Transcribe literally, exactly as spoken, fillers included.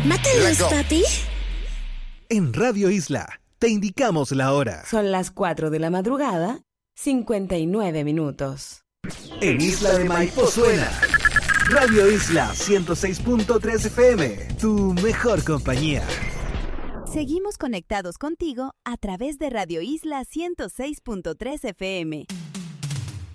Mátalos, papi. En Radio Isla, te indicamos la hora. Son las cuatro de la madrugada, cincuenta y nueve minutos. En Isla de Maipo suena Radio Isla ciento seis punto tres F M, tu mejor compañía. Seguimos conectados contigo a través de Radio Isla ciento seis punto tres F M.